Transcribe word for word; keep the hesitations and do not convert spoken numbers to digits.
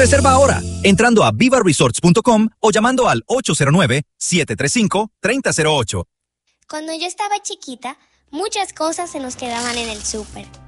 Reserva ahora, entrando a viva resorts punto com o llamando al ocho cero nueve, siete tres cinco, tres cero cero ocho. Cuando yo estaba chiquita, muchas cosas se nos quedaban en el súper.